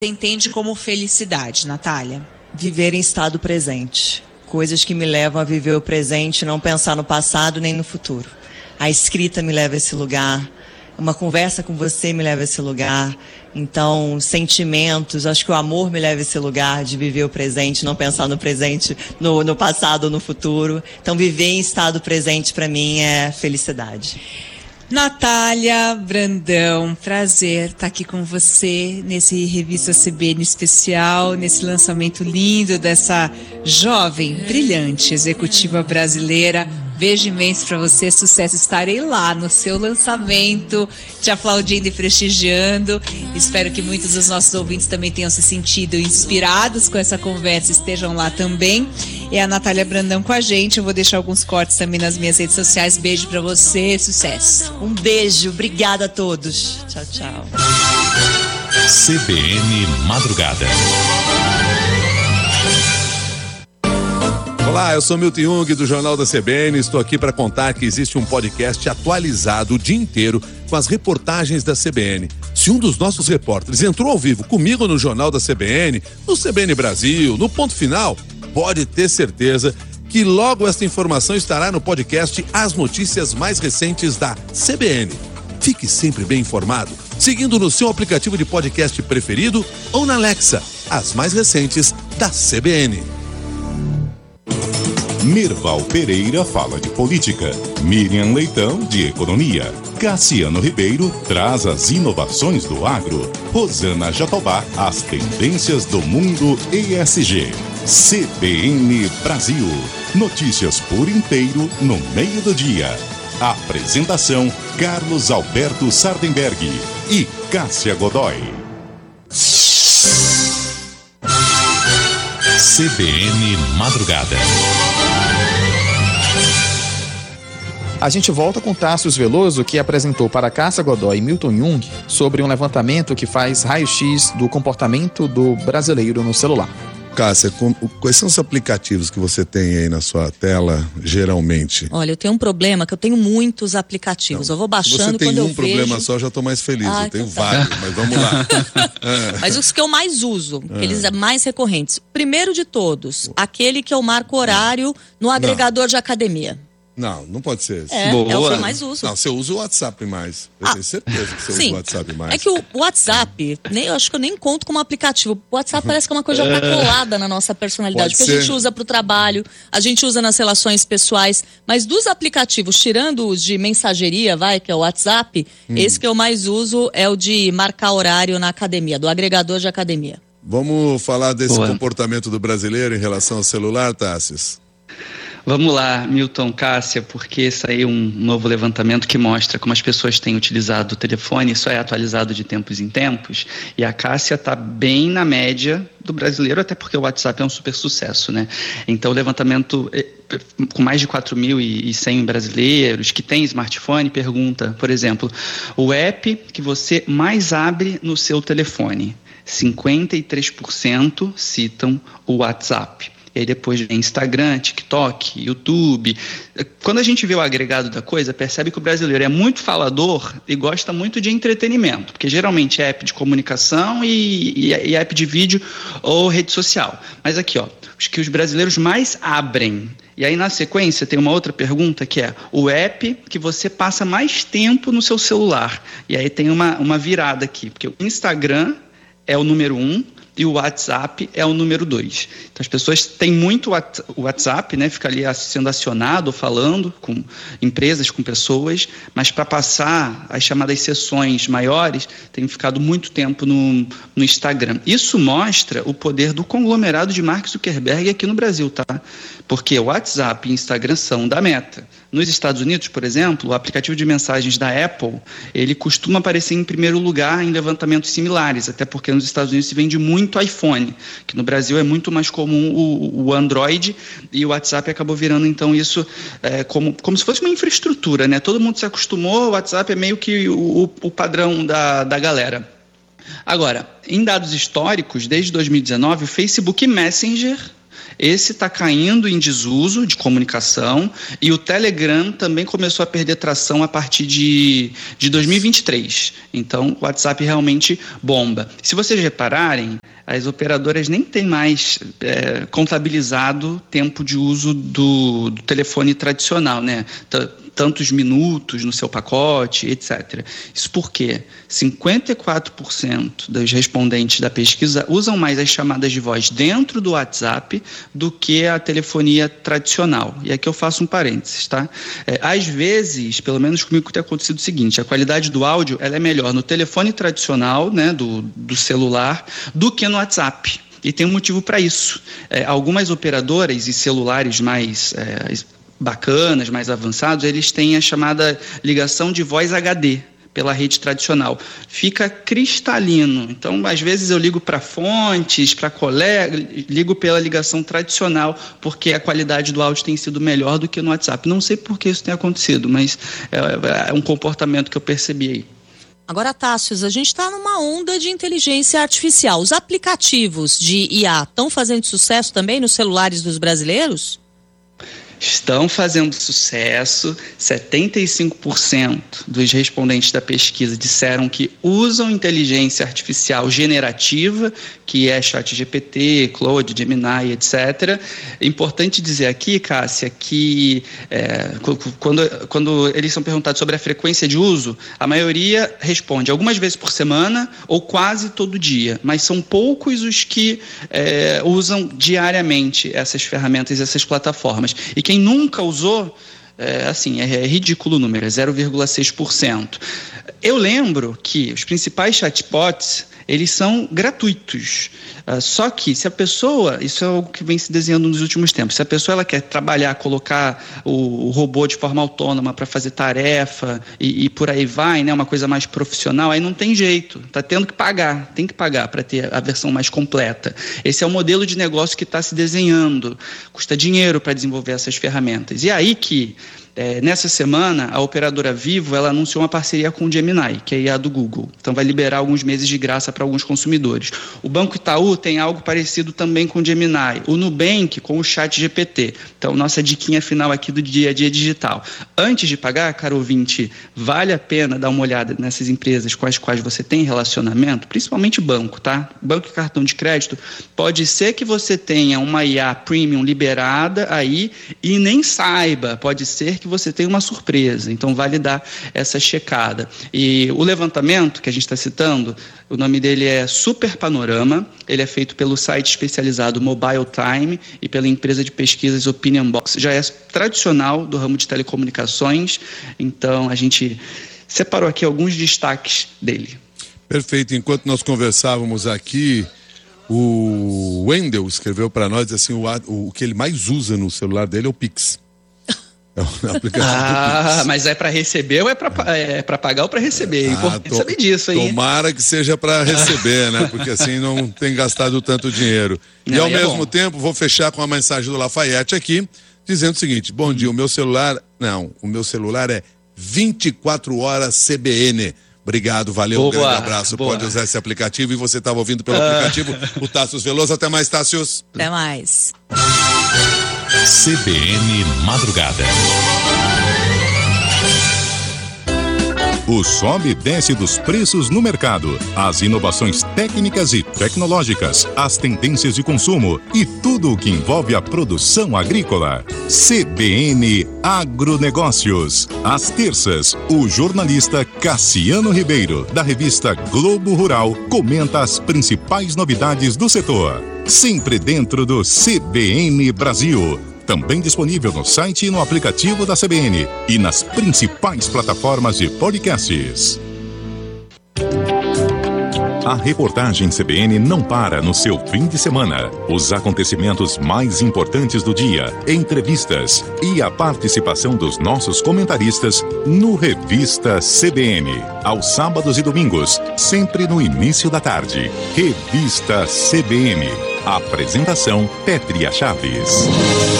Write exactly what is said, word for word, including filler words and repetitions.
entende como felicidade, Natália? Viver em estado presente. Coisas que me levam a viver o presente, não pensar no passado nem no futuro. A escrita me leva a esse lugar. Uma conversa com você me leva a esse lugar. Então, sentimentos, acho que o amor me leva a esse lugar de viver o presente, não pensar no presente, no, no passado ou no futuro. Então, viver em estado presente para mim é felicidade. Natália Brandão, prazer estar aqui com você nesse Revista C B N especial, nesse lançamento lindo dessa jovem, brilhante executiva brasileira. Beijo imenso para você, sucesso. Estarei lá no seu lançamento, te aplaudindo e prestigiando. Espero que muitos dos nossos ouvintes também tenham se sentido inspirados com essa conversa, estejam lá também. É a Natália Brandão com a gente. Eu vou deixar alguns cortes também nas minhas redes sociais. Beijo para você, sucesso. Um beijo, obrigada a todos. Tchau, tchau. C B N Madrugada. Olá, eu sou Milton Jung do Jornal da C B N. Estou aqui para contar que existe um podcast atualizado o dia inteiro com as reportagens da C B N. Se um dos nossos repórteres entrou ao vivo comigo no Jornal da C B N, no C B N Brasil, no Ponto Final, pode ter certeza que logo esta informação estará no podcast As Notícias Mais Recentes da C B N. Fique sempre bem informado, seguindo no seu aplicativo de podcast preferido ou na Alexa, as mais recentes da C B N. Mirval Pereira fala de política, Miriam Leitão de economia, Cassiano Ribeiro traz as inovações do agro, Rosana Jatobá as tendências do mundo E S G. C B N Brasil, notícias por inteiro no meio do dia. Apresentação Carlos Alberto Sardenberg e Cássia Godoy. C B N Madrugada. A gente volta com Tássio Veloso, que apresentou para Cássia Godoy e Milton Jung sobre um levantamento que faz raio-x do comportamento do brasileiro no celular. Cássia, com, quais são os aplicativos que você tem aí na sua tela, geralmente? Olha, eu tenho um problema, que eu tenho muitos aplicativos. Não, eu vou baixando quando eu vejo... Se você tem um problema só, já estou mais feliz. Ah, eu tenho então tá. vários, mas vamos lá. é. Mas os que eu mais uso, é. aqueles mais recorrentes. Primeiro de todos, aquele que eu marco horário no agregador Não. de academia. Não, não pode ser esse. É, é o que eu mais uso. Não, você usa o WhatsApp mais. Eu ah, tenho certeza que você sim. usa o WhatsApp mais. É que o WhatsApp, nem, eu acho que eu nem conto como aplicativo. O WhatsApp parece que é uma coisa já tá colada na nossa personalidade. Pode porque ser. A gente usa pro trabalho, a gente usa nas relações pessoais. Mas dos aplicativos, tirando os de mensageria, vai, que é o WhatsApp, hum. esse que eu mais uso é o de marcar horário na academia, do agregador de academia. Vamos falar desse Boa. comportamento do brasileiro em relação ao celular, Tássio? Vamos lá, Milton, Cássia, porque saiu um novo levantamento que mostra como as pessoas têm utilizado o telefone. Isso é atualizado de tempos em tempos, e a Cássia está bem na média do brasileiro, até porque o WhatsApp é um super sucesso, né? Então o levantamento com mais de quatro mil e cem brasileiros que têm smartphone pergunta, por exemplo, o app que você mais abre no seu telefone. cinquenta e três por cento citam o WhatsApp. E aí depois vem Instagram, TikTok, YouTube. Quando a gente vê o agregado da coisa, percebe que o brasileiro é muito falador e gosta muito de entretenimento, porque geralmente é app de comunicação e, e, e app de vídeo ou rede social. Mas aqui, ó, os que os brasileiros mais abrem. E aí na sequência tem uma outra pergunta que é o app que você passa mais tempo no seu celular. E aí tem uma, uma virada aqui, porque o Instagram é o número um, e o WhatsApp é o número dois. Então as pessoas têm muito o WhatsApp, né? Fica ali sendo acionado, falando com empresas, com pessoas, mas para passar as chamadas sessões maiores, tem ficado muito tempo no, no Instagram. Isso mostra o poder do conglomerado de Mark Zuckerberg aqui no Brasil, tá? Porque o WhatsApp e o Instagram são da Meta. Nos Estados Unidos, por exemplo, o aplicativo de mensagens da Apple, ele costuma aparecer em primeiro lugar em levantamentos similares, até porque nos Estados Unidos se vende muito iPhone, que no Brasil é muito mais comum o, o Android, e o WhatsApp acabou virando então isso é, como, como se fosse uma infraestrutura, né? Todo mundo se acostumou, o WhatsApp é meio que o, o padrão da, da galera. Agora, em dados históricos, desde dois mil e dezenove, o Facebook Messenger Esse está caindo em desuso de comunicação e o Telegram também começou a perder tração a partir de, de dois mil e vinte e três. Então, o WhatsApp realmente bomba. Se vocês repararem, as operadoras nem têm mais é, contabilizado tempo de uso do, do telefone tradicional, né? T- tantos minutos no seu pacote, etcétera. Isso porque cinquenta e quatro por cento dos respondentes da pesquisa usam mais as chamadas de voz dentro do WhatsApp do que a telefonia tradicional. E aqui eu faço um parênteses, tá? É, às vezes, pelo menos comigo tem acontecido o seguinte, a qualidade do áudio ela é melhor no telefone tradicional, né, do, do celular, do que no WhatsApp. E tem um motivo para isso. É, algumas operadoras e celulares mais é, bacanas, mais avançados, eles têm a chamada ligação de voz H D pela rede tradicional. Fica cristalino. Então, às vezes eu ligo para fontes, para colegas, ligo pela ligação tradicional, porque a qualidade do áudio tem sido melhor do que no WhatsApp. Não sei por que isso tem acontecido, mas é, é um comportamento que eu percebi aí. Agora, Tássios, a gente está numa onda de inteligência artificial. Os aplicativos de I A estão fazendo sucesso também nos celulares dos brasileiros? Estão fazendo sucesso. setenta e cinco por cento dos respondentes da pesquisa disseram que usam inteligência artificial generativa, que é ChatGPT, Claude, Gemini, etcétera. É importante dizer aqui, Cássia, que é, quando, quando eles são perguntados sobre a frequência de uso, a maioria responde algumas vezes por semana ou quase todo dia, mas são poucos os que é, usam diariamente essas ferramentas, essas plataformas. E quem nunca usou, é, assim, é, é ridículo o número, é zero vírgula seis por cento. Eu lembro que os principais chatbots, eles são gratuitos. Uh, só que se a pessoa, isso é algo que vem se desenhando nos últimos tempos, se a pessoa ela quer trabalhar, colocar o, o robô de forma autônoma para fazer tarefa e, e por aí vai, né, uma coisa mais profissional, aí não tem jeito, está tendo que pagar, tem que pagar para ter a versão mais completa. Esse é o modelo de negócio que está se desenhando, custa dinheiro para desenvolver essas ferramentas. E aí que É, nessa semana, a operadora Vivo ela anunciou uma parceria com o Gemini, que é a I A do Google. Então, vai liberar alguns meses de graça para alguns consumidores. O Banco Itaú tem algo parecido também com o Gemini. O Nubank com o ChatGPT. Então, nossa diquinha final aqui do dia a dia digital. Antes de pagar, caro ouvinte, vale a pena dar uma olhada nessas empresas com as quais você tem relacionamento, principalmente banco, tá? Banco e cartão de crédito. Pode ser que você tenha uma I A premium liberada aí e nem saiba. Pode ser que você tem uma surpresa, então vale dar essa checada. E o levantamento que a gente está citando, o nome dele é Super Panorama, ele é feito pelo site especializado Mobile Time e pela empresa de pesquisas Opinion Box, já é tradicional do ramo de telecomunicações, então a gente separou aqui alguns destaques dele. Perfeito, enquanto nós conversávamos aqui, o Wendel escreveu para nós assim, o, o que ele mais usa no celular dele é o Pix. É uma aplicação ah, mas é para receber ou é para é para pagar ou para receber? É importante to, saber disso aí. Tomara que seja para receber, né? Porque assim não tem gastado tanto dinheiro. Não, e ao é mesmo bom. tempo, vou fechar com a mensagem do Lafayette aqui, dizendo o seguinte: bom dia, o meu celular, não, o meu celular é vinte e quatro horas C B N. Obrigado, valeu, boa, um grande abraço. Boa. Pode usar esse aplicativo e você estava ouvindo pelo ah. aplicativo o Tássios Veloso. Até mais, Tássios. Até mais. C B N Madrugada. O sobe e desce dos preços no mercado, as inovações técnicas e tecnológicas, as tendências de consumo e tudo o que envolve a produção agrícola. C B N Agronegócios. Às terças, o jornalista Cassiano Ribeiro, da revista Globo Rural, comenta as principais novidades do setor. Sempre dentro do C B N Brasil. Também disponível no site e no aplicativo da C B N e nas principais plataformas de podcasts. A reportagem C B N não para no seu fim de semana. Os acontecimentos mais importantes do dia, entrevistas e a participação dos nossos comentaristas no Revista C B N. Aos sábados e domingos, sempre no início da tarde. Revista C B N. Apresentação Pétria Chaves.